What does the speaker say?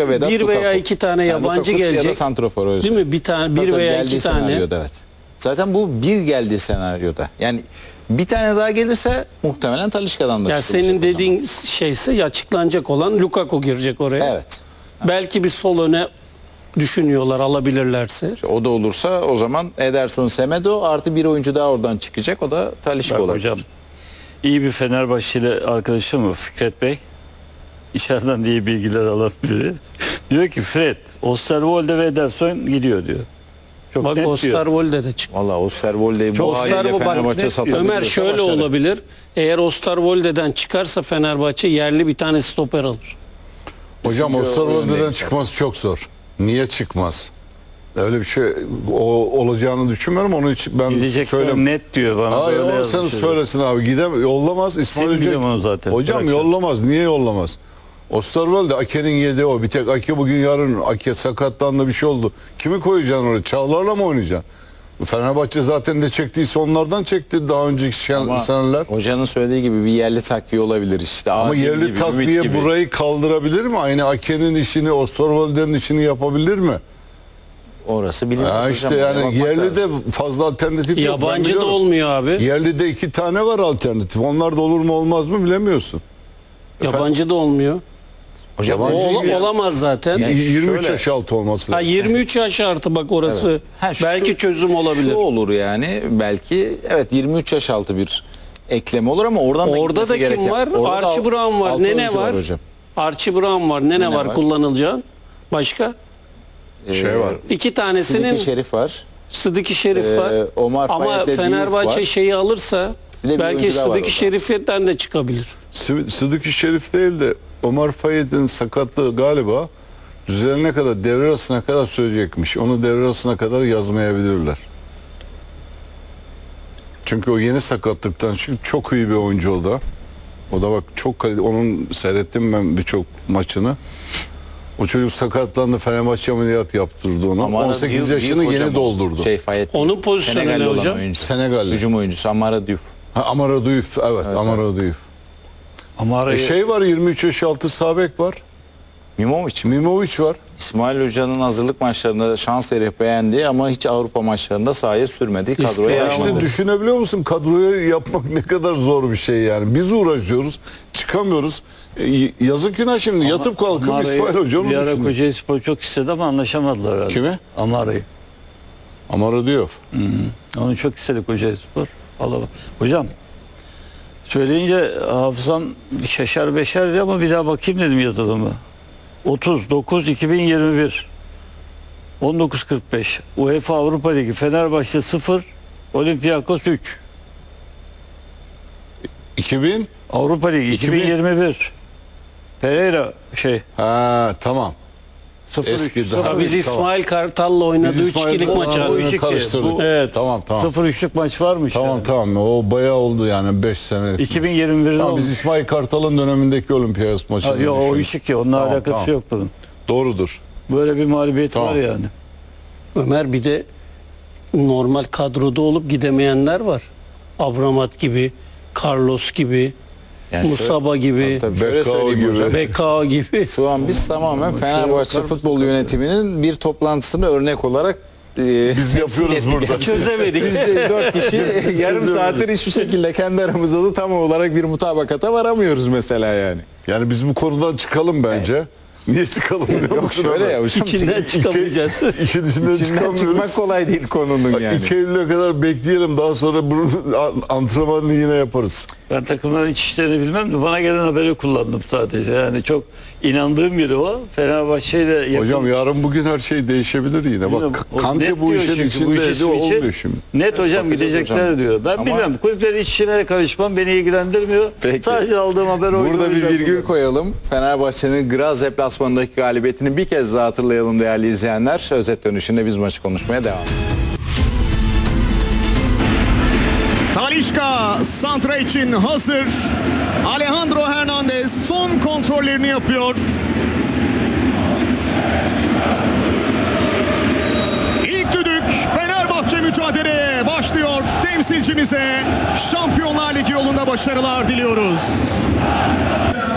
Talisca, Vedat, bir Lukaku. veya iki tane yabancı Lukaku gelecek. Ya da santrofor öyle. Değil mi? Bir tane, bir Tabii, veya geldiği iki tane. senaryoda, evet. Zaten bu bir geldiği senaryoda. Yani bir tane daha gelirse muhtemelen Talisca'dan da Ya çıkılacak senin o zaman. dediğin şeyse açıklanacak olan Lukaku girecek oraya. Evet. Belki bir sol öne düşünüyorlar alabilirlerse. O da olursa o zaman Ederson, Semedo artı bir oyuncu daha oradan çıkacak. O da Talisca Bak olacak. hocam, iyi bir Fenerbahçeli arkadaşım var, Fikret Bey. İçeriden iyi bilgiler alan biri. Diyor ki Fred, Osterwolde ve Ederson gidiyor diyor. Çok Bak net diyor. Osterwolde de çıktı. Valla Osterwolde'yi bu haliyle Osterwolde Fenerbahçe bak, satabilir. Ömer şöyle olabilir. Eğer Osterwolde'den çıkarsa Fenerbahçe yerli bir tane stoper alır. Hocam Düşünce Osterwolde'den oyundayım. çıkması çok zor. Niye çıkmaz? Öyle bir şey olacağını düşünmüyorum. Onun için ben Gidecekler söylem. net diyor bana. Hayır böyle o sen yazmış. söylesin abi. Yollamaz. İsmail Hoca. Silmeyeceğim onu zaten. Hocam Bırakacağım. yollamaz. Niye yollamaz? Osterwolde Ake'nin yediği o. Bir tek Ake bugün yarın Ake sakatlandı bir şey oldu. Kimi koyacaksın oraya? Çağlar'la mı oynayacaksın? Fenerbahçe zaten de çektiyse onlardan çekti daha önceki seneler. Hocanın söylediği gibi bir yerli takviye olabilir işte. Ama Adil yerli gibi, Ümit takviye gibi. burayı kaldırabilir mi? Aynı Ake'nin işini, Osterwolde'nin işini yapabilir mi? Orası bilinmez Ha hocam. işte Oraya yani bakmak yerli lazım. de fazla alternatif yok. Ben Yabancı da biliyorum. olmuyor abi. Yerli de 2 tane var alternatif. Onlar da olur mu olmaz mı bilemiyorsun. Yabancı da olmuyor. Hocam, O Yabancı olamaz zaten. Yani 23 şöyle- yaş altı olması Ha, lazım. 23 yaş artı bak orası. Ha, şu- Belki çözüm olabilir. Şu olur yani belki evet 23 yaş altı bir ekleme olur ama oradan da Orada gitmesi da kim gereken- var? Orada da Archie Brown var. altı Nene oyuncu var. hocam. Archie Brown var. Nene Nene var, var. kullanılacağın. Başka? Şey var. İki tanesinin Sidiki Şerif var. Sıdıki Şerif var. Omar Ama Fayyad'le Diouf Fenerbahçe var. şeyi alırsa Bir de bir belki oyuncu daha var Sıdıki orada. Şerif'ten de çıkabilir. Sıdık-ı Şerif değil de Omar Fayyad'ın sakatlığı galiba düzelene kadar devre arasına kadar sürecekmiş. Onu devre arasına kadar yazmayabilirler. Çünkü o yeni sakatlıktan çünkü çok iyi bir oyuncu o da. O da bak çok kaliteli. Onun seyrettim ben birçok maçını. O çocuk sakatlandı. Fenerbahçe ameliyat yaptırdı onu. Amara 18 Diouf yaşını hocam yeni o. doldurdu. Fayyad değil. Onun pozisyonu Senegalli ne olan hocam? oyuncu. Senegalli. Hücum oyuncusu Amara Diouf. Ha, Amara Diouf. Evet, Amara Diouf. Ama arayı Şey var 23 yaş altı sağ bek var. Mimovic mi? Mimovic var. İsmail Hoca'nın hazırlık maçlarında şans verip beğendiği ama hiç Avrupa maçlarında sahaya sürmediği kadroya İsteyen almadı. İşte düşünebiliyor musun? Kadroyu yapmak ne kadar zor bir şey yani. Biz uğraşıyoruz, çıkamıyoruz. Yazık günah şimdi. Yatıp kalkıp Amara'yı İsmail Hoca onu bir ara düşünüyor. Kocaelispor çok istedi ama anlaşamadılar herhalde. Kimi? Amara'yı. Amara Diouf. Onu çok istedi Kocaelispor. Alamadı. Hocam söyleyince hafızam şaşar beşerdi ama bir daha bakayım dedim yazılıma. 30-9-2021 19.45 UEFA Avrupa Ligi Fenerbahçe 0 Olympiakos 3 2000? Avrupa Ligi 2000. 2021 Pereira Ha tamam. 0 Eski 3 daha- Ha, biz Tamam. İsmail Kartal'la oynadığı Biz 3-2'lik İsmail'le maç abi. 3-2. karıştırdık. Bu- Evet. Tamam tamam. 0-3'lük maç varmış. Tamam yani. tamam. O bayağı oldu yani 5 sene. 2021'de Tamam, biz olmuş. İsmail Kartal'ın dönemindeki Olimpiyat maçını Yok o düşünüyoruz. 3-2 onunla Tamam, alakası tamam. yok bunun. Doğrudur. Böyle bir mağlubiyet Tamam. var yani. Ömer bir de normal kadroda olup gidemeyenler var. Abramat gibi, Carlos gibi, Yani Musaba gibi, Tabii şöyle Bekao söyleyeyim gibi. hocam. Bekao gibi. Şu an biz tamamen Fenerbahçe futbol yönetiminin bir toplantısını örnek olarak Biz yapıyoruz burada. Çözemedik. Biz de 4 kişi yarım saattir hiçbir şekilde kendi aramızda da tam olarak bir mutabakata varamıyoruz mesela yani. Yani biz bu konudan çıkalım bence. Niye çıkalım biliyor Yok musun? şöyle Ömer? ya hocam. İçinden çıkamayacağız. İşin içinden İçinden çıkamıyoruz. çıkmak kolay değil konunun yani. 2 Eylül'e kadar bekleyelim. Daha sonra bunu antrenmanını yine yaparız. Ben takımların iç işlerini bilmem de bana gelen haberi kullandım sadece. Yani çok inandığım biri o. Fenerbahçe ile yakın. Hocam yarın bugün her şey değişebilir yine. Bilmiyorum, Bak o Kante net bu diyor işin çünkü, bu içinde iş de ismi için olmuyor şimdi. Net hocam bakacağız gidecekler hocam. diyor. Ben Ama- bilmem. Kulüplerin iç işine karışmam beni ilgilendirmiyor. Peki. Sadece aldığım haber oydu. Burada o bir yüzden virgül kullandım. koyalım. Fenerbahçe'nin Graz deplasmanındaki galibiyetini bir kez daha hatırlayalım değerli izleyenler. Özet dönüşünde biz maçı konuşmaya devam edelim. Talisca santra için hazır. Alejandro Hernandez son kontrollerini yapıyor. İlk düdük Fenerbahçe mücadeleye başlıyor. Temsilcimize Şampiyonlar Ligi yolunda başarılar diliyoruz.